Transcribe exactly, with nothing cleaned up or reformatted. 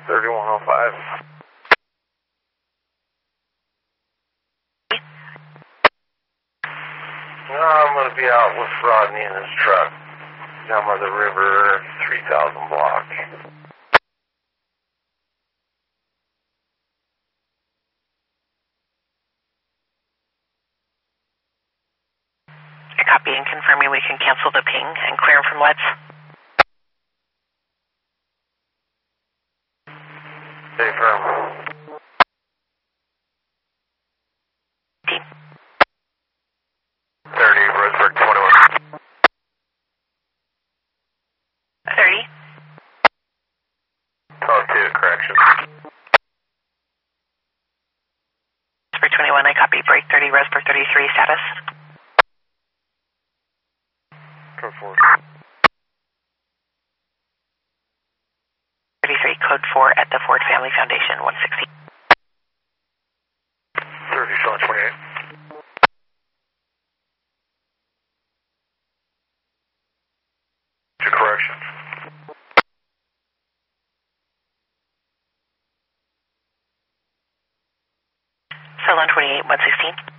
thirty-one oh five. No, I'm going to be out with Rodney in his truck down by the river, three thousand block. I copy and confirming we can cancel the ping and clear him from L E Ds. Stay firm. Team. thirty, Roseburg twenty-one. thirty. Talk to correction. Roseburg twenty-one, I copy. Break thirty, Roseburg thirty-three, status. Code four. thirty-three, code four at the Ford Family Foundation, one sixty. thirty, Sean twenty-eight. To correction. Solon twenty-eight, one sixteen.